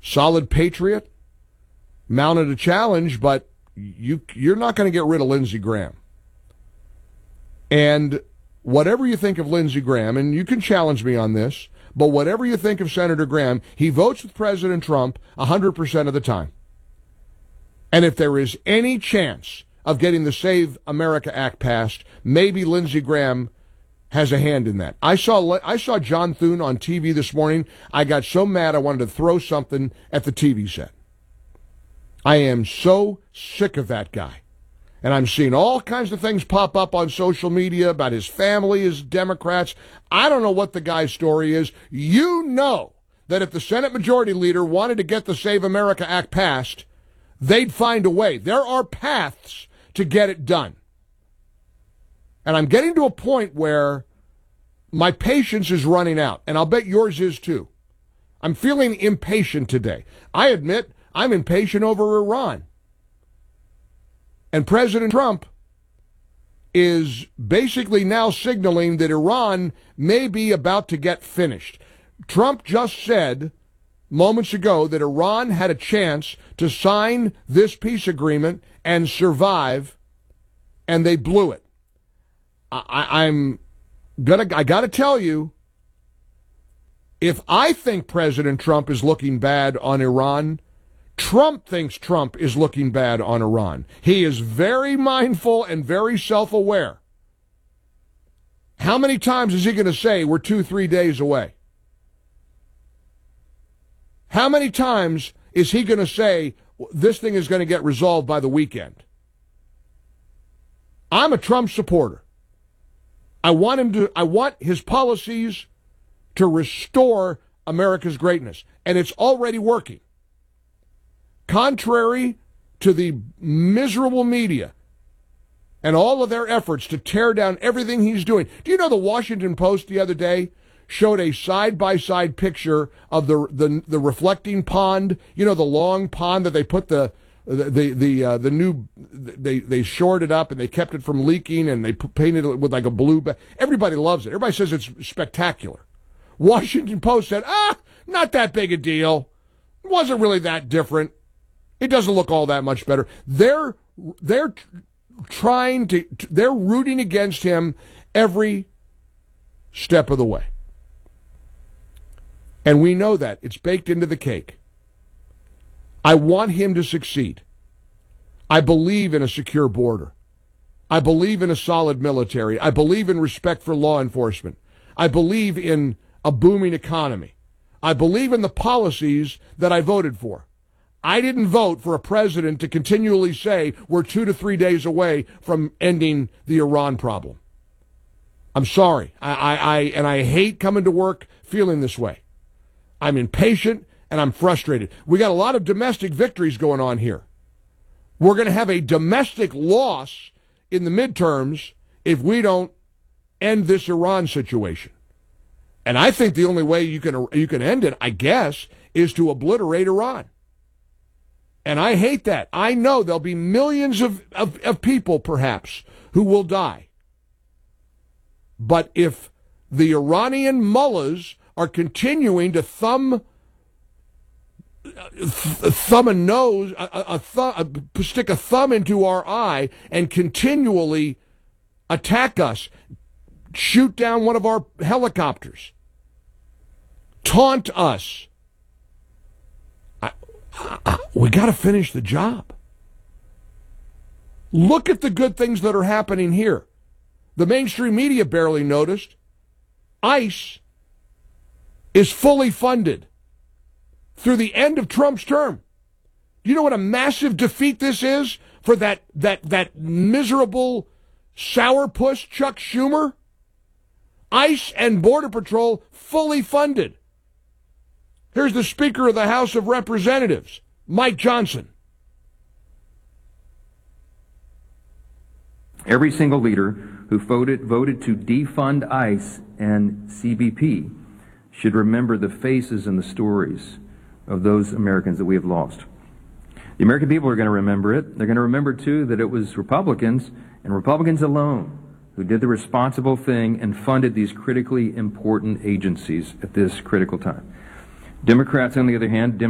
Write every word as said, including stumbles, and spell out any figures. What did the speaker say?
solid patriot, mounted a challenge, but you, you're not going to get rid of Lindsey Graham. And whatever you think of Lindsey Graham, and you can challenge me on this, but whatever you think of Senator Graham, he votes with President Trump one hundred percent of the time. And if there is any chance of getting the Save America Act passed, maybe Lindsey Graham has a hand in that. I saw I saw John Thune on T V this morning. I got so mad I wanted to throw something at the T V set. I am so sick of that guy. And I'm seeing all kinds of things pop up on social media about his family, his Democrats. I don't know what the guy's story is. You know that if the Senate Majority Leader wanted to get the Save America Act passed, they'd find a way. There are paths to get it done. And I'm getting to a point where my patience is running out, and I'll bet yours is too. I'm feeling impatient today. I admit I'm impatient over Iran. And President Trump is basically now signaling that Iran may be about to get finished. Trump just said moments ago that Iran had a chance to sign this peace agreement and survive, and they blew it. I, I'm gonna, I gotta tell you, if I think President Trump is looking bad on Iran, Trump thinks Trump is looking bad on Iran. He is very mindful and very self-aware. How many times is he going to say we're two, three days away? How many times is he going to say this thing is going to get resolved by the weekend? I'm a Trump supporter. I want him to, I want his policies to restore America's greatness, and it's already working. Contrary to the miserable media and all of their efforts to tear down everything he's doing. Do you know the Washington Post the other day showed a side-by-side picture of the the, the reflecting pond, you know, the long pond that they put the the the the, uh, the new they they shored it up and they kept it from leaking and they painted it with like a blue. Ba- Everybody loves it. Everybody says it's spectacular. Washington Post said, ah, not that big a deal. It wasn't really that different. It doesn't look all that much better. They're they're trying to they're rooting against him every step of the way. And we know that. It's baked into the cake. I want him to succeed. I believe in a secure border. I believe in a solid military. I believe in respect for law enforcement. I believe in a booming economy. I believe in the policies that I voted for. I didn't vote for a president to continually say we're two to three days away from ending the Iran problem. I'm sorry. I, I, I and I hate coming to work feeling this way. I'm impatient and I'm frustrated. We got a lot of domestic victories going on here. We're going to have a domestic loss in the midterms if we don't end this Iran situation. And I think the only way you can you can end it, I guess, is to obliterate Iran. And I hate that. I know there'll be millions of, of, of people, perhaps, who will die. But if the Iranian mullahs are continuing to thumb, thumb a nose, a, a thumb, stick a thumb into our eye and continually attack us, shoot down one of our helicopters, taunt us, we got to finish the job. Look at the good things that are happening here. The mainstream media barely noticed. ICE is fully funded through the end of Trump's term. Do you know what a massive defeat this is for that that that miserable sourpuss Chuck Schumer? ICE and Border Patrol fully funded. Here's the Speaker of the House of Representatives, Mike Johnson. Every single leader who voted voted to defund ICE and C B P should remember the faces and the stories of those Americans that we have lost. The American people are going to remember it. They're going to remember, too, that it was Republicans and Republicans alone who did the responsible thing and funded these critically important agencies at this critical time. Democrats, on the other hand,